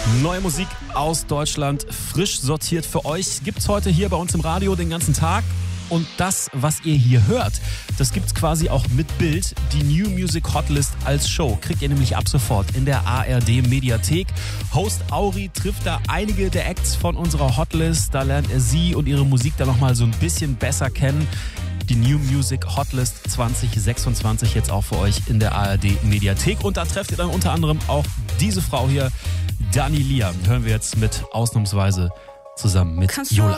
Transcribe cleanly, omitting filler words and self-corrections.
Neue Musik aus Deutschland, frisch sortiert für euch. Gibt's heute hier bei uns im Radio den ganzen Tag. Und das, was ihr hier hört, das gibt's quasi auch mit Bild. Die New Music Hotlist als Show kriegt ihr nämlich ab sofort in der ARD Mediathek. Host Auri trifft da einige der Acts von unserer Hotlist. Da lernt er sie und ihre Musik dann nochmal so ein bisschen besser kennen. Die New Music Hotlist 2026 jetzt auch für euch in der ARD Mediathek. Und da trefft ihr dann unter anderem auch diese Frau hier, Dani Lia. Hören wir jetzt mit ausnahmsweise zusammen mit Yola.